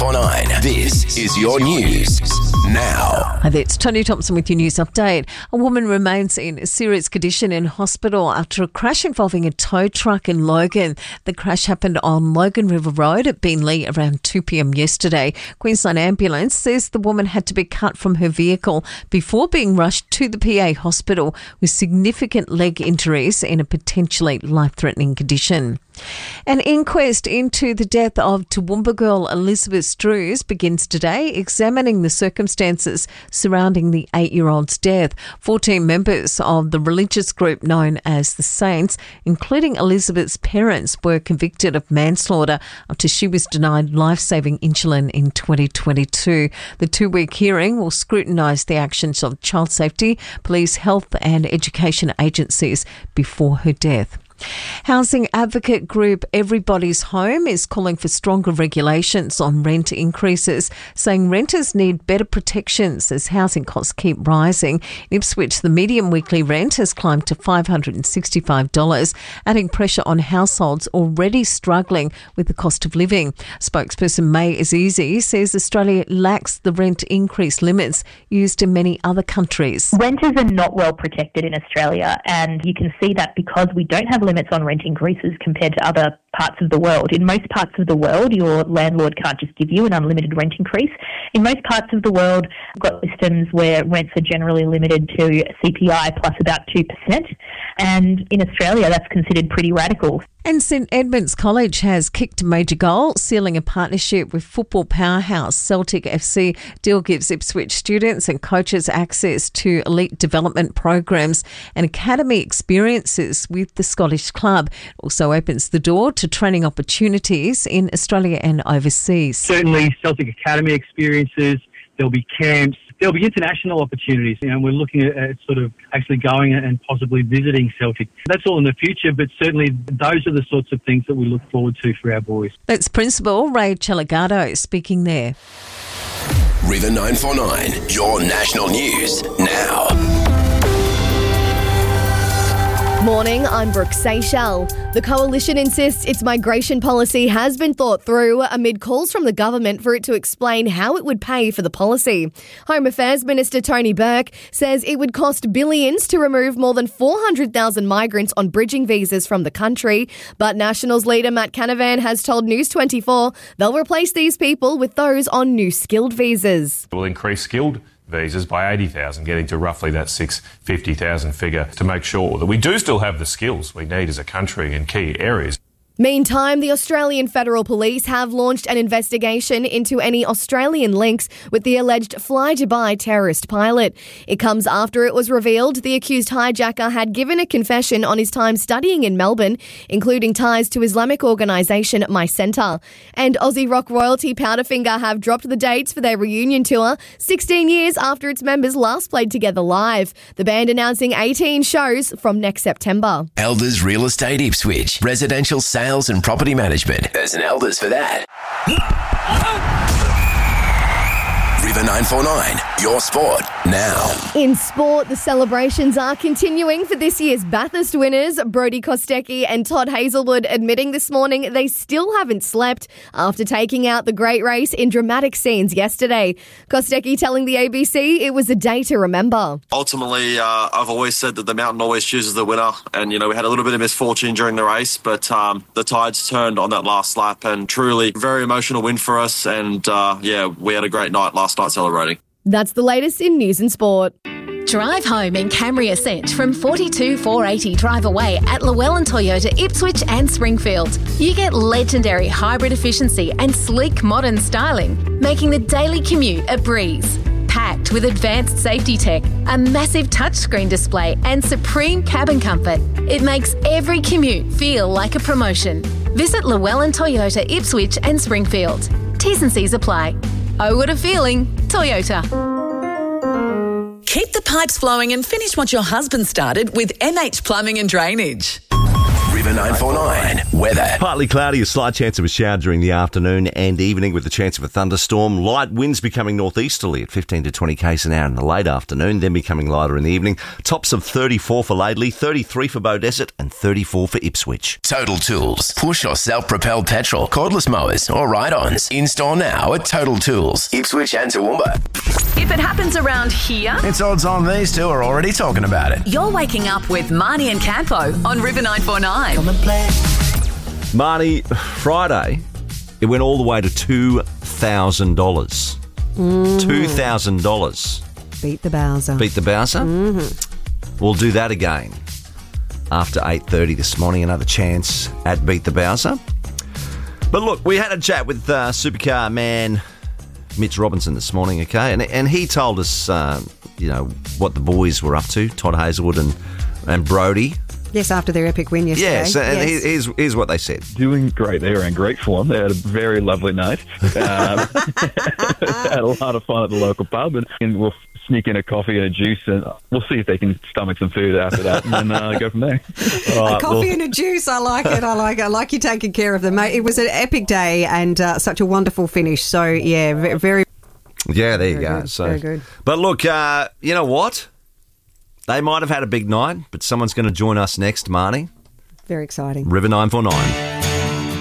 949. This is your news now. Hi there, it's Tony Thompson with your news update. A woman remains in a serious condition in hospital after a crash involving a tow truck in Logan. The crash happened on Logan River Road at Beenleigh around 2 p.m. yesterday. Queensland Ambulance says the woman had to be cut from her vehicle before being rushed to the PA hospital with significant leg injuries in a potentially life-threatening condition. An inquest into the death of Toowoomba girl Elizabeth Drews begins today, examining the circumstances surrounding the 8-year-old's death. 14 members of the religious group known as the Saints, including Elizabeth's parents, were convicted of manslaughter after she was denied life-saving insulin in 2022. The 2-week hearing will scrutinise the actions of child safety, police, health and education agencies before her death. Housing advocate group Everybody's Home is calling for stronger regulations on rent increases, saying renters need better protections as housing costs keep rising. In Ipswich, the median weekly rent has climbed to $565, adding pressure on households already struggling with the cost of living. Spokesperson May Azizi says Australia lacks the rent increase limits used in many other countries. Renters are not well protected in Australia, and you can see that because we don't have limits on rent increases compared to other parts of the world. In most parts of the world, your landlord can't just give you an unlimited rent increase. In most parts of the world, we've got systems where rents are generally limited to CPI plus about 2%. And in Australia, that's considered pretty radical. And St Edmunds College has kicked a major goal, sealing a partnership with football powerhouse Celtic FC. Deal gives Ipswich students and coaches access to elite development programs and academy experiences with the Scottish club. It also opens the door to training opportunities in Australia and overseas. Certainly Celtic academy experiences, there'll be camps, there'll be international opportunities. We're looking at sort of actually going and possibly visiting Celtic. That's all in the future, but certainly those are the sorts of things that we look forward to for our boys. That's Principal Ray Chalagado speaking there. River 949, your national news now. Morning, I'm Brooke Seychelles. The Coalition insists its migration policy has been thought through amid calls from the government for it to explain how it would pay for the policy. Home Affairs Minister Tony Burke says it would cost billions to remove more than 400,000 migrants on bridging visas from the country. But Nationals leader Matt Canavan has told News 24 they'll replace these people with those on new skilled visas. We'll increase skilled visas by 80,000, getting to roughly that 650,000 figure to make sure that we do still have the skills we need as a country in key areas. Meantime, the Australian Federal Police have launched an investigation into any Australian links with the alleged Fly Dubai terrorist pilot. It comes after it was revealed the accused hijacker had given a confession on his time studying in Melbourne, including ties to Islamic organisation My Centre. And Aussie rock royalty Powderfinger have dropped the dates for their reunion tour 16 years after its members last played together live. The band announcing 18 shows from next September. Elders Real Estate Ipswich. Residential sales and property management. There's an Elders for that. River 949, your sport now. In sport, the celebrations are continuing for this year's Bathurst winners. Brodie Kostecki and Todd Hazelwood admitting this morning they still haven't slept after taking out the great race in dramatic scenes yesterday. Kostecki telling the ABC it was a day to remember. Ultimately, I've always said that the mountain always chooses the winner. And, we had a little bit of misfortune during the race, but the tides turned on that last lap and truly very emotional win for us. And, we had a great night last night celebrating. That's the latest in news and sport. Drive home in Camry Ascent from 42,480 Drive Away at Llewellyn Toyota Ipswich and Springfield. You get legendary hybrid efficiency and sleek modern styling, making the daily commute a breeze. Packed with advanced safety tech, a massive touchscreen display and supreme cabin comfort, it makes every commute feel like a promotion. Visit Llewellyn Toyota Ipswich and Springfield. T's and C's apply. Oh, what a feeling. Toyota. Keep the pipes flowing and finish what your husband started with MH Plumbing and Drainage. River 949 weather. Partly cloudy, a slight chance of a shower during the afternoon and evening with the chance of a thunderstorm. Light winds becoming northeasterly at 15 to 20 k's an hour in the late afternoon, then becoming lighter in the evening. Tops of 34 for Laidley, 33 for Beaudesert and 34 for Ipswich. Total Tools. Push or self-propelled petrol, cordless mowers or ride-ons. In-store now at Total Tools. Ipswich and Toowoomba. If it happens around here, It's odds on these two are already talking about it. you're waking up with Marnie and Campo on River 949. Marnie, Friday, it went all the way to $2,000. $2,000. Beat the Bowser. Beat the Bowser? We'll do that again after 8:30 this morning. Another chance at Beat the Bowser. But look, we had a chat with supercar man Mitch Robinson this morning, okay? And he told us, what the boys were up to, Todd Hazelwood and Brody. Yes, after their epic win yesterday. Yes, and here's what they said. Doing great. They were in great form. They had a very lovely night. Had a lot of fun at the local pub, and we'll sneak in a coffee and a juice, and we'll see if they can stomach some food after that, and then go from there. All right, a coffee and a juice. I like it. I like you taking care of them, mate. It was an epic day and such a wonderful finish. So, yeah, very... Yeah, there you go. Good, So, very good. But look, you know what? They might have had a big night, but someone's going to join us next, Marnie. Very exciting. River 949.